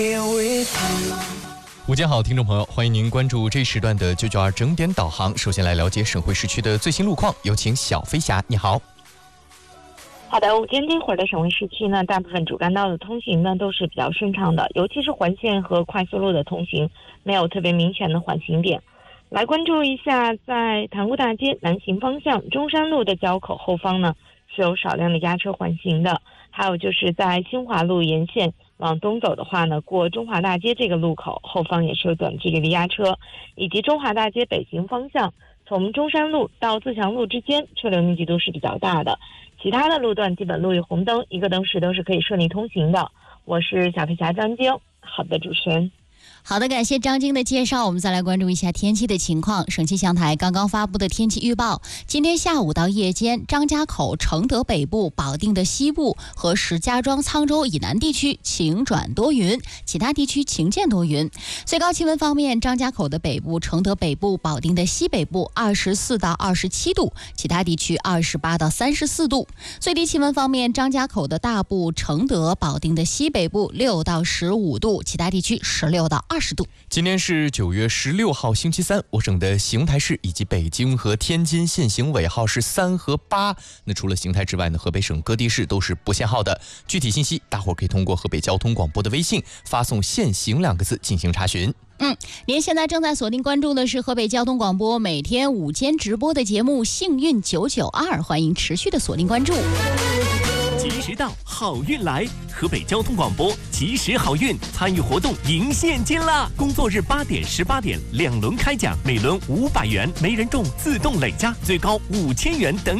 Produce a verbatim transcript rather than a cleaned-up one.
午间好，听众朋友，欢迎您关注这时段的九九二整点导航。首先来了解省会市区的最新路况，有请小飞侠，你好。 好的，午间这会儿的省会市区呢，大部分主干道的通行呢都是比较顺畅的，尤其是环线和快速路的通行没有特别明显的缓行点。来关注一下，在塘沽大街南行方向中山路的交口后方呢是有少量的压车缓行的，还有就是在新华路沿线往东走的话呢，过中华大街这个路口后方也是有短距离的压车，以及中华大街北行方向从中山路到自强路之间车流密集度是比较大的，其他的路段基本路与红灯一个灯时都是可以顺利通行的。我是小飞侠张晶。好的，主持人。 好的，感谢张晶的介绍。我们再来关注一下天气的情况。省气象台刚刚发布的天气预报，今天下午到夜间，张家口、承德北部、保定的西部和石家庄、沧州以南地区晴转多云，其他地区晴见多云。最高气温方面，张家口的北部、承德北部、保定的西北部二十四到二十七度，其他地区二十八到三十四度。最低气温方面，张家口的大部、承德、保定的西北部六到十五度，其他地区十六到二十度。 今天是九月十六号星期三，我省的邢台市以及北京和天津限行尾号是三和八。那除了邢台之外呢，河北省各地市都是不限号的。具体信息大伙可以通过河北交通广播的微信发送限行两个字进行查询。 嗯，您现在正在锁定关注的是河北交通广播每天午间直播的节目幸运九九二，欢迎持续的锁定关注。 及时到，好运来！河北交通广播及时好运，参与活动赢现金啦！工作日八点、十八点两轮开奖，每轮五百元，没人中自动累加，最高五千元等